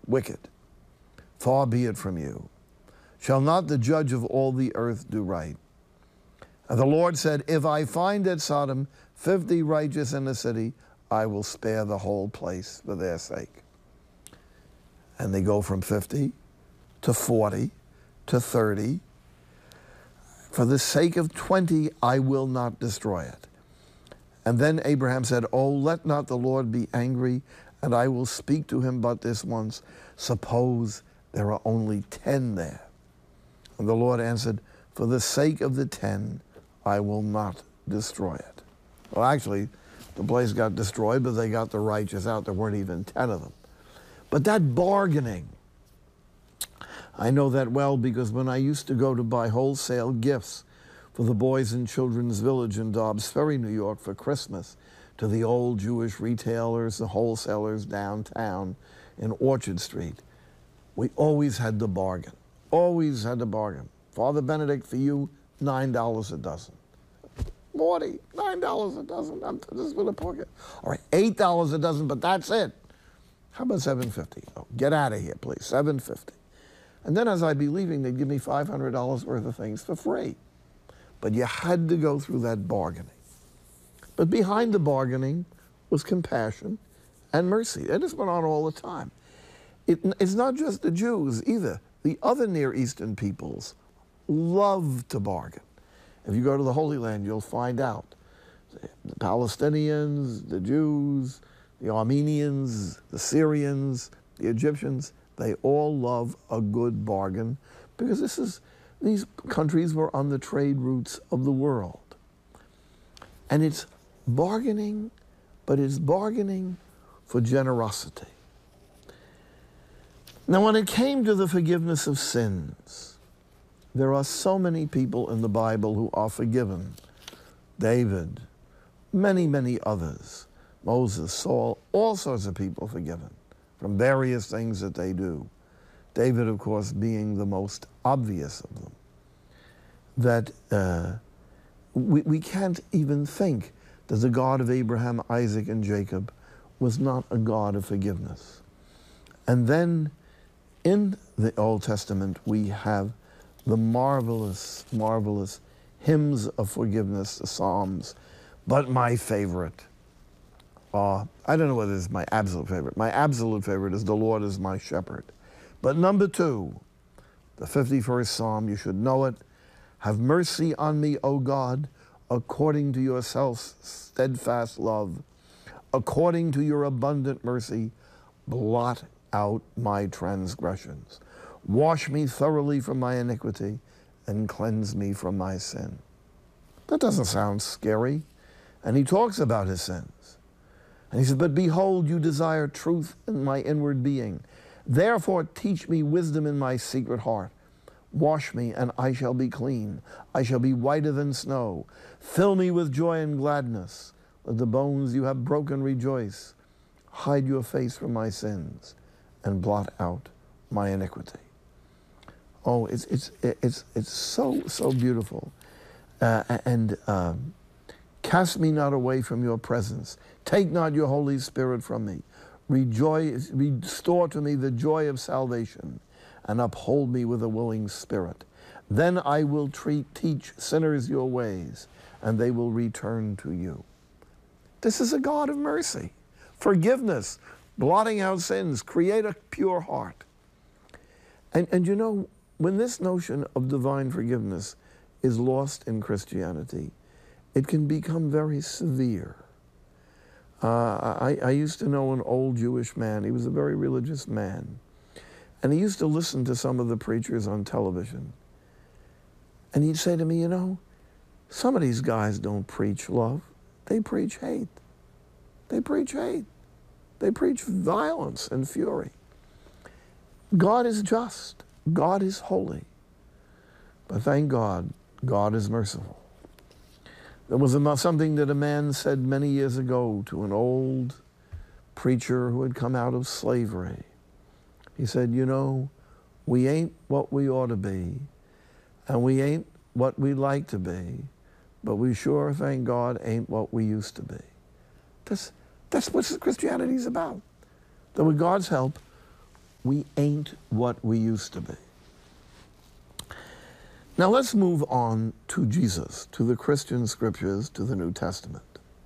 wicked. Far be it from you. Shall not the judge of all the earth do right? And the Lord said, if I find at Sodom 50 righteous in the city, I will spare the whole place for their sake. And they go from 50 to 40 to 30. For the sake of 20, I will not destroy it. And then Abraham said, oh, let not the Lord be angry, and I will speak to him but this once. Suppose there are only 10 there. And the Lord answered, for the sake of the 10, I will not destroy it. Well, actually, the place got destroyed, but they got the righteous out. There weren't even 10 of them. But that bargaining, I know that well because when I used to go to buy wholesale gifts for the Boys and Children's Village in Dobbs Ferry, New York for Christmas to the old Jewish retailers, the wholesalers downtown in Orchard Street, we always had to bargain. Always had to bargain. Father Benedict, for you, $9 a dozen. Morty, $9 a dozen. This is for the pocket. All right, $8 a dozen, but that's it. How about $7.50? Oh, get out of here, please. $7.50. And then as I'd be leaving, they'd give me $500 worth of things for free. But you had to go through that bargaining. But behind the bargaining was compassion and mercy. And this went on all the time. It's not just the Jews either. The other Near Eastern peoples love to bargain. If you go to the Holy Land, you'll find out. The Palestinians, the Jews, the Armenians, the Syrians, the Egyptians, they all love a good bargain because these countries were on the trade routes of the world. And it's bargaining, but it's bargaining for generosity. Now, when it came to the forgiveness of sins, there are so many people in the Bible who are forgiven. David, many, many others. Moses, Saul, all sorts of people forgiven from various things that they do. David, of course, being the most obvious of them. That we can't even think that the God of Abraham, Isaac, and Jacob was not a God of forgiveness. And then in the Old Testament, we have the marvelous, marvelous hymns of forgiveness, the Psalms. But my favorite, I don't know whether it's my absolute favorite. My absolute favorite is the Lord is my shepherd. But number 2, the 51st Psalm, you should know it. Have mercy on me, O God, according to your steadfast love. According to your abundant mercy, blot out my transgressions. Wash me thoroughly from my iniquity and cleanse me from my sin. That doesn't sound scary. And he talks about his sins. And he says, but behold, you desire truth in my inward being. Therefore teach me wisdom in my secret heart. Wash me, and I shall be clean. I shall be whiter than snow. Fill me with joy and gladness. Let the bones you have broken rejoice. Hide your face from my sins and blot out my iniquity. Oh, it's so beautiful. Cast me not away from your presence. Take not your Holy Spirit from me. Restore to me the joy of salvation, and uphold me with a willing spirit. Then I will teach sinners your ways, and they will return to you. This is a God of mercy, forgiveness, blotting out sins, create a pure heart. And you know, when this notion of divine forgiveness is lost in Christianity, it can become very severe. I used to know an old Jewish man. He was a very religious man. And he used to listen to some of the preachers on television. And he'd say to me, you know, some of these guys don't preach love. They preach hate. They preach hate. They preach violence and fury. God is just. God is holy. But thank God, God is merciful. There was something that a man said many years ago to an old preacher who had come out of slavery. He said, you know, we ain't what we ought to be, and we ain't what we like to be, but we sure, thank God, ain't what we used to be. That's what Christianity is about. That with God's help, we ain't what we used to be. Now let's move on to Jesus, to the Christian scriptures, to the New Testament.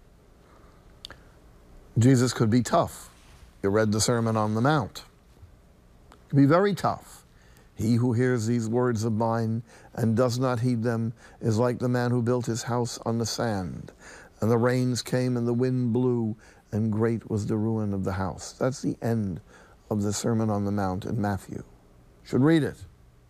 Jesus could be tough. You read the Sermon on the Mount. It could be very tough. He who hears these words of mine and does not heed them is like the man who built his house on the sand. And the rains came and the wind blew, and great was the ruin of the house. That's the end of the Sermon on the Mount in Matthew. You should read it.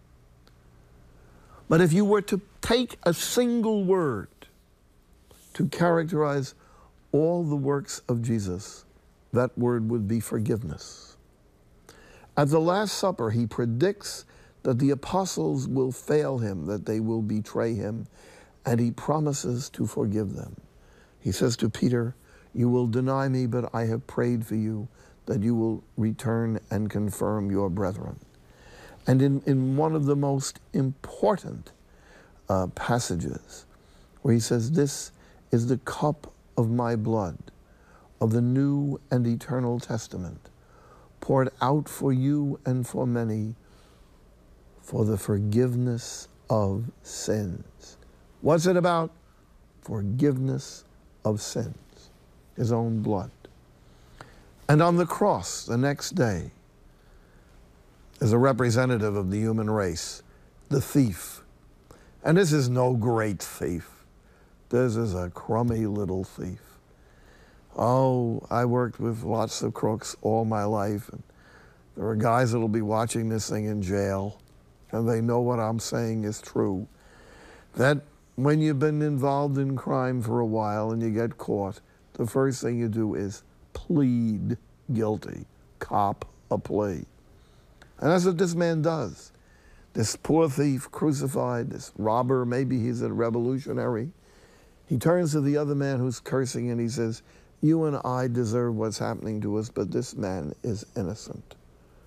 But if you were to take a single word to characterize all the works of Jesus, that word would be forgiveness. At the Last Supper, he predicts that the apostles will fail him, that they will betray him, and he promises to forgive them. He says to Peter, "You will deny me, but I have prayed for you that you will return and confirm your brethren." And in one of the most important passages, where he says, "This is the cup of my blood, of the new and eternal testament, poured out for you and for many for the forgiveness of sins." What's it about? Forgiveness of sins, his own blood. And on the cross the next day, as a representative of the human race, the thief. And this is no great thief. This is a crummy little thief. Oh, I worked with lots of crooks all my life, and there are guys that'll be watching this thing in jail, and they know what I'm saying is true. That when you've been involved in crime for a while and you get caught, the first thing you do is plead guilty, cop a plea. And that's what this man does. This poor thief crucified, this robber, maybe he's a revolutionary. He turns to the other man who's cursing and he says, "You and I deserve what's happening to us, but this man is innocent."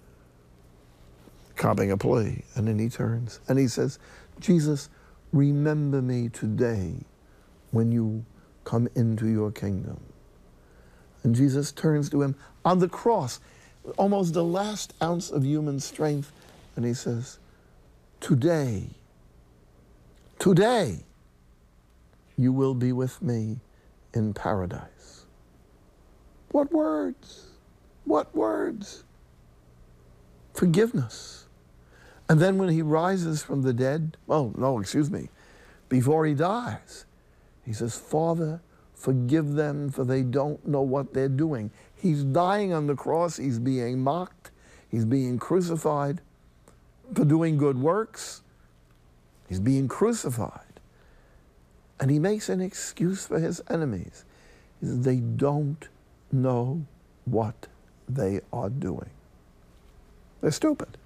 Copping a plea. And then he turns and he says, "Jesus, remember me today when you come into your kingdom." And Jesus turns to him on the cross, almost the last ounce of human strength, and he says, today you will be with me in paradise." What words? What words? Forgiveness. And then when he rises from the dead, before he dies, he says, "Father, forgive them, for they don't know what they're doing." He's dying on the cross. He's being mocked. He's being crucified for doing good works. He's being crucified. And he makes an excuse for his enemies. He says, "They don't know what they are doing." They're stupid.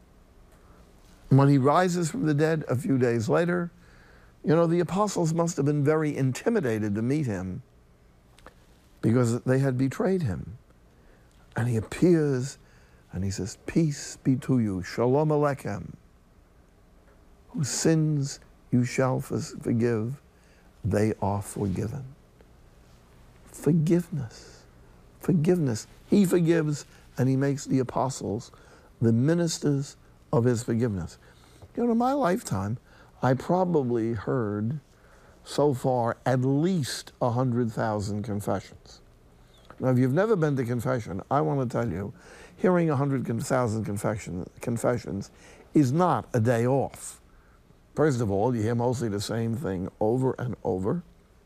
When he rises from the dead a few days later, the apostles must have been very intimidated to meet him because they had betrayed him. And he appears and he says, "Peace be to you, Shalom Aleichem. Whose sins you shall forgive, they are forgiven." Forgiveness. Forgiveness. He forgives, and he makes the apostles the ministers of his forgiveness. In my lifetime, I probably heard so far at least 100,000 confessions. Now, if you've never been to confession, I want to tell you, hearing 100,000 confessions is not a day off. First of all, you hear mostly the same thing over and over.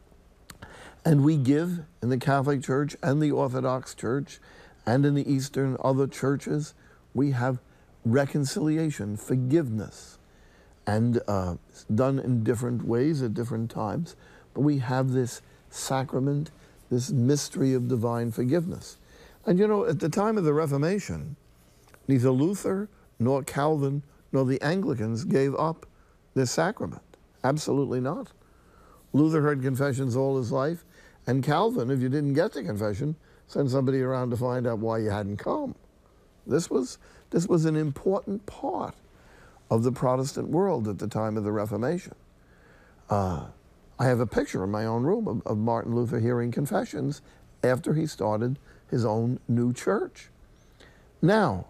And we give in the Catholic Church and the Orthodox Church and in the Eastern other churches, we have reconciliation, forgiveness, and done in different ways at different times. But we have this sacrament, this mystery of divine forgiveness. And at the time of the Reformation, neither Luther nor Calvin nor the Anglicans gave up this sacrament. Absolutely not. Luther heard confessions all his life, and Calvin, if you didn't get the confession, sent somebody around to find out why you hadn't come. This was an important part of the Protestant world at the time of the Reformation. I have a picture in my own room of Martin Luther hearing confessions after he started his own new church. Now,